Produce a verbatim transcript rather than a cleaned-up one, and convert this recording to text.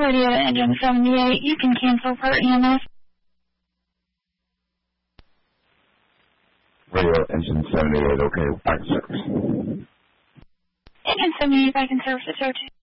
Radio Engine seventy-eight, you can cancel for E M S. Radio Engine seventy-eight, okay, back in service. Engine seventy-eight, back in service, it's O two.